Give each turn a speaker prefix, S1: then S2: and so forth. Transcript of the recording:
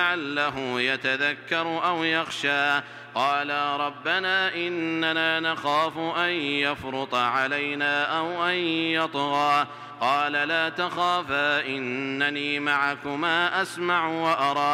S1: لعله يتذكر أو يخشى. قالا ربنا إننا نخاف أن يفرط علينا أو أن يطغى. قال لا تخافا إنني معكما أسمع وأرى.